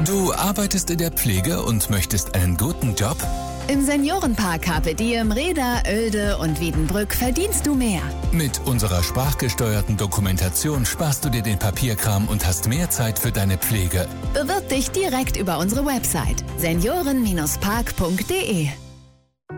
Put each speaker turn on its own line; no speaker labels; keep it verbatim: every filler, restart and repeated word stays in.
Du arbeitest in der Pflege und möchtest einen guten Job?
Im Seniorenpark Carpe Diem, Reda, Oelde und Wiedenbrück verdienst du mehr.
Mit unserer sprachgesteuerten Dokumentation sparst du dir den Papierkram und hast mehr Zeit für deine Pflege.
Bewirb dich direkt über unsere Website senioren Bindestrich park punkt de.